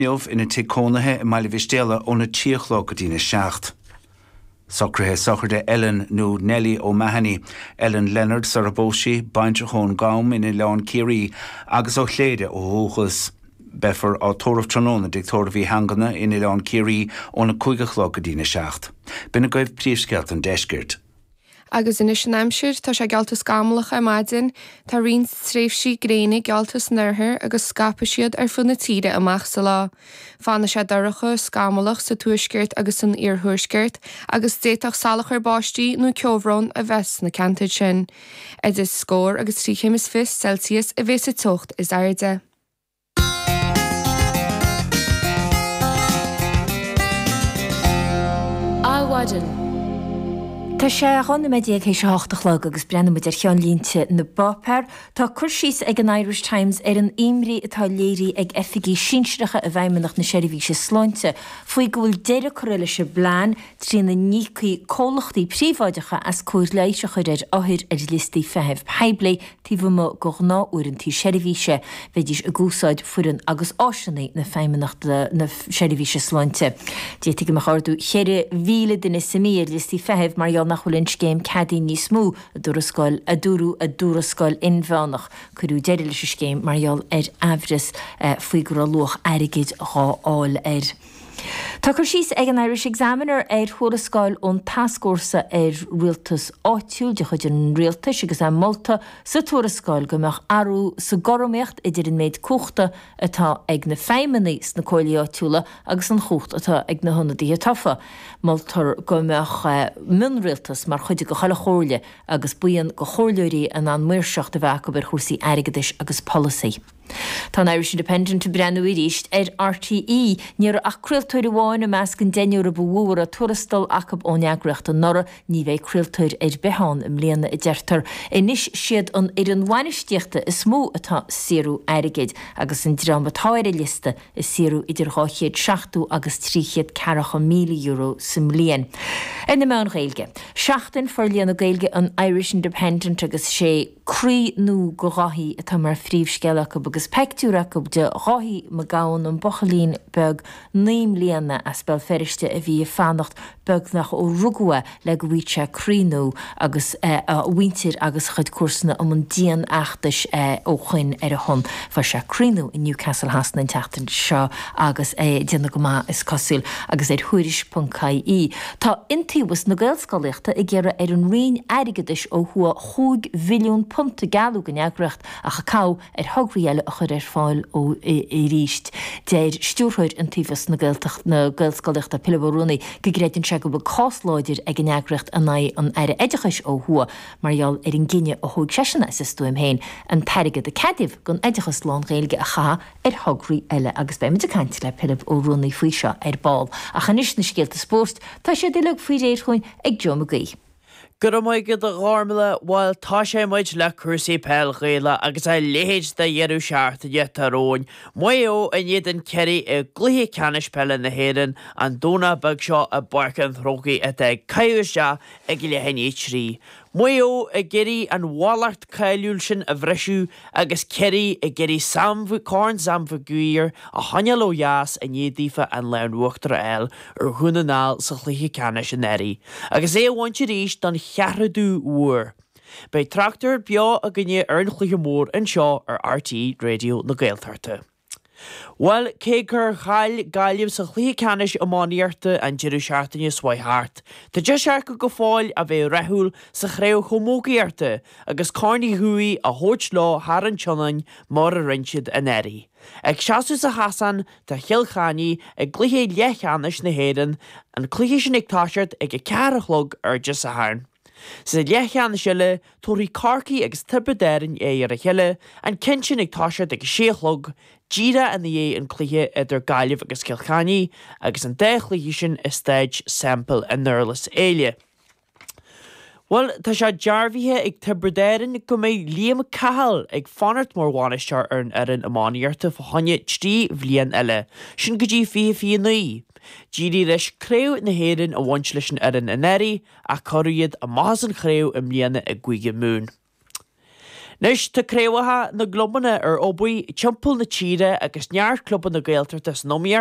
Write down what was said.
Neomh ina ticónathe I maiile bhísteala óna tíochló go dtína seacht. Socrathe sochirde Ellen nó Nelly O'Mahony, Ellen Leonard Sarabóisi, Baintre Chón Gaum ina Leán Curie, agus ó chléide ó hóchas Beffer á Tóramh Tróna dictóir bhí hangana ina Leán Curie óna 5 go dtína seacht. Bina goibh príomhsceilt an deisgirt. Agus inis an aimsir tá sé gealtas gamlacha I maidin, tá rion tréifsí gréine gealtas nirthir agus scapa siad funna tíre amach sa lá. Fána sé daracha scamalach sa tuaisgirt agus an iarthúisgirt agus déach salach báistí nó ceomhrón a bheits na cantaid sin. Is scór agus 3.5 Celsius a bhés tocht is airde. Áhaidan. Tá sé chun méid ag éis 8 agus brenn muid chean línte na bopper, tá chuirsís ag an Irish Times an imrí atá léirí ag effigí sinstrecha a bhaimeach na seirbhíse sláinte, faoi gohfuil deire chorile se bláán trí na nícaí cólachtaí príomháidecha as cuair leiise chuir áthir listí fehebh peibla tí bhfuil go gná uirintí seirbhíse bheidís a gúsáid furan agus áisinaí na feimeach na seirbhíse sláinte. Déite go chardú chéire bhíle duna samíir listí fehebh mar nachholinn scéim cadí níos mú a dúrascoil inbhánach chuú deidir leis scéim marall abhras faoi gur luach airigid rááil Tá chuirsís ag an Irish Examiner thuarascáil ón taiscórsa rialtas áitiúil de chuid an rialtas agus an Malta sa thuarascáil gombeach arú sa goroméocht idir an méid cuachta atá ag na feimimení na cóilí áitiúla agus an chucht atá ag na honnaí tafa. Maltar gombeach munrialtas mar chuide go chala chóirle agus buíon go chóirleirí an muirseach a bheith go bar chuirsaí airigadis agus policy. Tá Irish Independent brenn ríist RTE níor acriltóir bháin a measc an déineúir a bhúr a tuarastal acab óneagracht an nora ní bheith criltóir beán im léana I deirtar. Inis siad an bhainisteachta is smó atá siú airigid agus an dramatáire lista is siú idir 860 agus 340 milliún euro sim líon. Ina meán ghailge. Seachtain for líana gailge an Irish Independent agus sé crí nó go rathaí atá mar phríomhscealach agus pectúraach de rathaí me gáin an bochalín beg 9 líana as spell feriste a bhí fannacht beg nach ó rugua le go bhíte críú agus winter agus chud cuasna am an dían achtais ó chuin a hon fa se críú in Newcastle hasna teachtain seo agus déanana go má is cosúil agus thuiris.caí. Tá intíwas na gailscoileachta I ggéire an rion airigadis ó thua 5 billiún punta galú gan neagracht a chacá thugriile a chur fáil ó ríist. Déir stúrthid an tífas na gailscoileachta Pilbarúnaí go gréitin se go bh cásláidir ag an neagracht an éidechais ó thua marall an gine ó thug seisina is stúim héin an teirige de cadibh gon éidechas lán réilge a cha thugrií eile agus be de caiint le Pilib ó Rúnaí faoi seo ball. A chanis na scéalta spórt tá sé duileag faoi réir chuin ag Joe McGee. Gur mé go a gámla bhil tá sé muid le cuasaí peilchéile agus é léhéid de dhearú seaartta dhetarróin, mu ó a iad an ceirí I gluthe ceannis pelle na héan an dóna bag seo a barcan thrógaí a ag caiúiste ag le haní trí. Mu ó a geirí an bhálart cailúil sin a bhreisiú agus ceirí a geirí córn samfa guíir a haneal ó jaas a nídífa an lean uachtar eil ar thunanáil sa chluthe ceannis an éirí. Agus bhainte ríis don chearadú uair. Bei tractor beo a gine ar an chluthe mór an seo ar RTE Radio na Gaeltarta. Well, cé gur gailimh sa chluthe ceannis amáíarta an deireadh seaartaine swaithart. Tá de seacha go fáil a bheith rathúil sa chréibh chomógaíarta agus cáirní thuaí a thuirt lá thar an tionain mar a rinsead an éirí. Ag seaú sa hasan tá chiilchaní ag gluthe lecheannis na héan an chluthe sin ag táisiart ag a cearachlog ar de sa hairn. Sa lecheanna siile tóirí carcaí agus tibadéirin ar a chiile an cinsin ag táisiart ag séchlog díra an an chluthe idir gaiileh agus cilchaní agus an déchluthe sin is stage sample an nurlas éile. Well, tá sé dearbhíthe ag tibredéirin go méid líam cahal ag fanart mór bháinistear ar an amáíarta fa haine trí bhliain eile, sin go dtí fi nuí. Dírí leis créú na héan a bhaint leis an éirí a choiríad a más an chréú im líana a gcuige mún. Nus táréhatha na globanna ar óbaí timpeall na tíre agus neart cluban na Gaeltartas nóíar